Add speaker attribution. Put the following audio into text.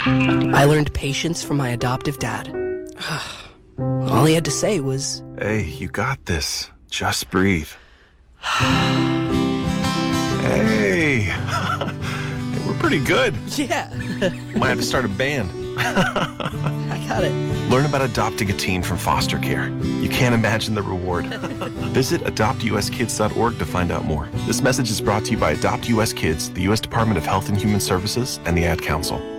Speaker 1: I learned patience from my adoptive dad. All he had to say was,
Speaker 2: Hey, you got this. Just breathe. Hey. We're pretty good.
Speaker 1: yeah,
Speaker 2: Might have to start a band.
Speaker 1: I got it.
Speaker 2: Learn about adopting a teen from foster care. You can't imagine the reward. Visit adoptuskids.org to find out more. This message is brought to you by Adopt US Kids, the U.S. Department of Health and Human Services, and the Ad Council.